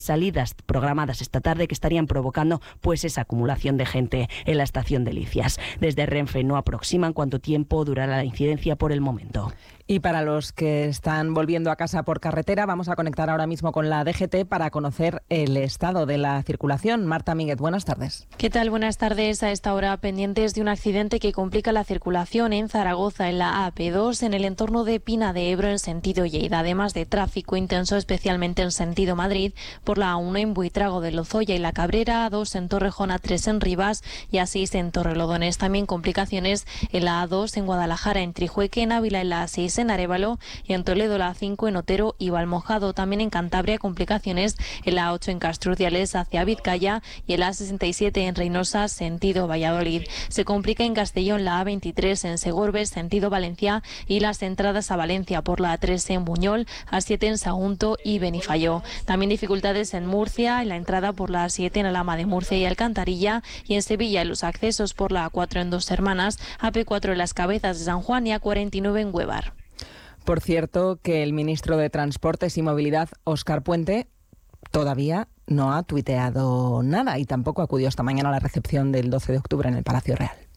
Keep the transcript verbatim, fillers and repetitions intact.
salidas programadas esta tarde que estarían provocando pues esa acumulación de gente en la estación de Licias. Desde Renfe no aproximan cuánto tiempo durará la incidencia por el momento. Y para los que están volviendo a casa por carretera, vamos a conectar ahora mismo con la D G T para conocer el estado de la circulación. Marta Míguez, buenas tardes. ¿Qué tal? Buenas tardes. A esta hora pendientes de un accidente que complica la circulación en Zaragoza, en la A P dos, en el entorno de Pina de Ebro, en sentido Lleida, además de tráfico intenso, especialmente en sentido Madrid, por la A uno en Buitrago de Lozoya y la Cabrera, A dos en Torrejón, A tres en Rivas y A seis en Torrelodones. También complicaciones en la A dos en Guadalajara, en Trijueque, en Ávila, en la A seis en Arévalo y en Toledo, la A cinco en Otero y Valmojado. También en Cantabria, complicaciones en la A ocho en Castruciales hacia Vizcaya y en la A sesenta y siete en Reynosa, sentido Valladolid. Se complica en Castellón la A veintitrés en Segorbes, sentido Valencia, y las entradas a Valencia por la A tres en Buñol, A siete en Sagunto y Benifayó. También dificultades en Murcia, en la entrada por la A siete en Alhama de Murcia y Alcantarilla, y en Sevilla en los accesos por la A cuatro en Dos Hermanas, A P cuatro en Las Cabezas de San Juan y A cuarenta y nueve en Huevar. Por cierto, que el ministro de Transportes y Movilidad, Óscar Puente, todavía no ha tuiteado nada y tampoco acudió esta mañana a la recepción del doce de octubre en el Palacio Real.